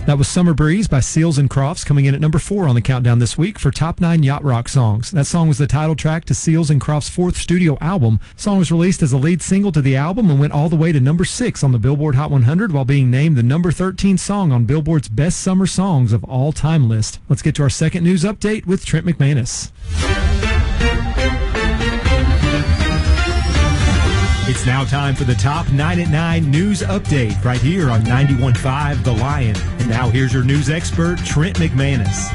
That was Summer Breeze by Seals and Crofts, coming in at number 4 on the countdown this week for Top 9 Yacht Rock songs. That song was the title track to Seals and Crofts' 4th studio album. The song was released as a lead single to the album and went all the way to number 6 on the Billboard Hot 100 while being named the number 13 song on Billboard's Best Summer Songs of All Time list. Let's get to our second news update with Trent McManus. It's now time for the Top 9 at 9 news update right here on 91.5 The Lion. And now here's your news expert, Trent McManus.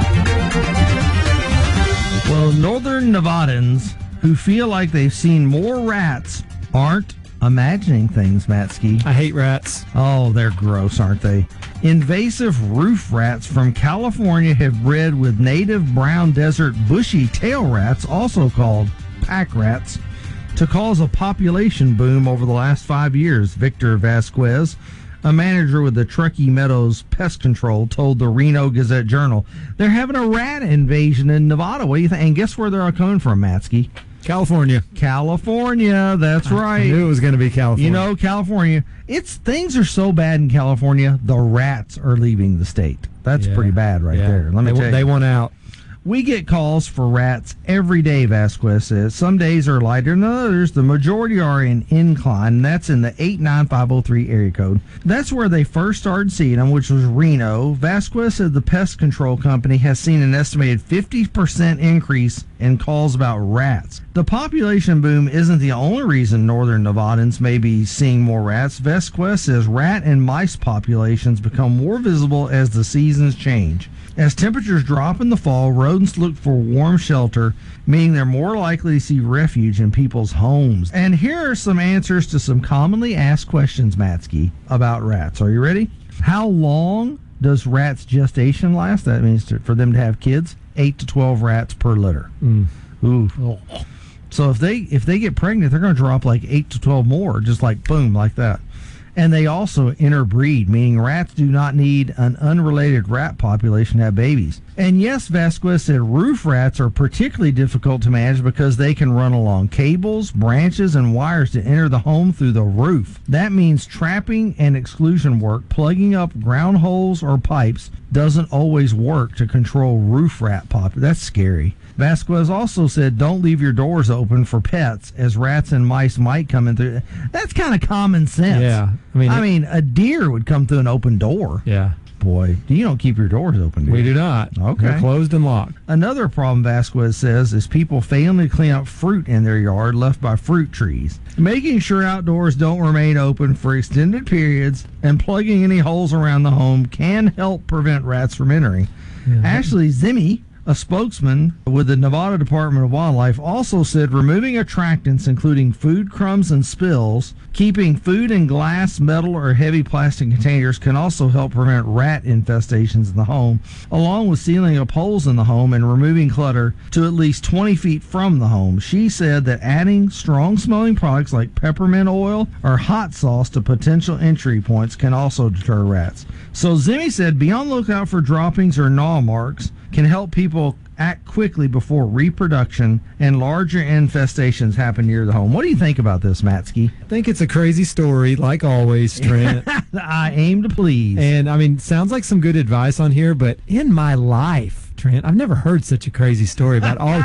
Well, northern Nevadans who feel like they've seen more rats aren't imagining things, Matsky. I hate rats. Oh, they're gross, aren't they? Invasive roof rats from California have bred with native brown desert bushy tail rats, also called pack rats, to cause a population boom over the last 5 years. Victor Vasquez, a manager with the Truckee Meadows Pest Control, told the Reno Gazette-Journal, they're having a rat invasion in Nevada. What do you think? And guess where they're all coming from, Matsky? California. California, that's right. I knew it was going to be California. You know, California. Things are so bad in California, the rats are leaving the state. That's pretty bad right there. Let me tell you. They want out. We get calls for rats every day, Vasquez says. Some days are lighter than others. The majority are in Incline, and that's in the 89503 area code. That's where they first started seeing them, which was Reno. Vasquez said the pest control company has seen an estimated 50% increase in calls about rats. The population boom isn't the only reason northern Nevadans may be seeing more rats. Vasquez says rat and mice populations become more visible as the seasons change. As temperatures drop in the fall, rodents look for warm shelter, meaning they're more likely to see refuge in people's homes. And here are some answers to some commonly asked questions, Matsky, about rats. Are you ready? How long does rats' gestation last? That means for them to have kids, 8 to 12 rats per litter. Ooh. Oh. So if they get pregnant, they're going to drop like 8 to 12 more, just like boom, like that. And they also interbreed, meaning rats do not need an unrelated rat population to have babies. And yes, Vasquez said roof rats are particularly difficult to manage because they can run along cables, branches, and wires to enter the home through the roof. That means trapping and exclusion work, plugging up ground holes or pipes, doesn't always work to control roof rat population. That's scary. Vasquez also said don't leave your doors open for pets, as rats and mice might come in through. That's kind of common sense. Yeah. I mean, a deer would come through an open door. Yeah. Boy, you don't keep your doors open, do you? We do not. Okay. They're closed and locked. Another problem, Vasquez says, is people failing to clean up fruit in their yard left by fruit trees. Making sure outdoors don't remain open for extended periods and plugging any holes around the home can help prevent rats from entering. Yeah. Ashley Zimmy, a spokesman with the Nevada Department of Wildlife, also said removing attractants, including food crumbs and spills, keeping food in glass, metal, or heavy plastic containers can also help prevent rat infestations in the home, along with sealing up holes in the home and removing clutter to at least 20 feet from the home. She said that adding strong-smelling products like peppermint oil or hot sauce to potential entry points can also deter rats. So Zimmy said be on the lookout for droppings or gnaw marks can help people act quickly before reproduction and larger infestations happen near the home. What do you think about this, Matsky? I think it's a crazy story, like always, Trent. I aim to please. And, I mean, sounds like some good advice on here, but in my life, Trent, I've never heard such a crazy story about all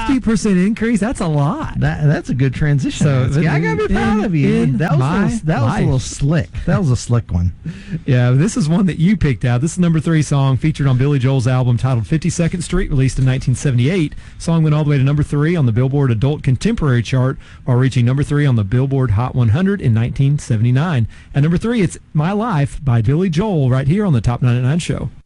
50% increase. That's a lot. That's a good transition. So I got to be proud of you. That was a little slick. That was a slick one. Yeah, this is one that you picked out. This is number 3 song featured on Billy Joel's album titled 52nd Street, released in 1978. The song went all the way to number 3 on the Billboard Adult Contemporary chart while reaching number 3 on the Billboard Hot 100 in 1979. At number 3, it's My Life by Billy Joel right here on the Top 9 at 9 show.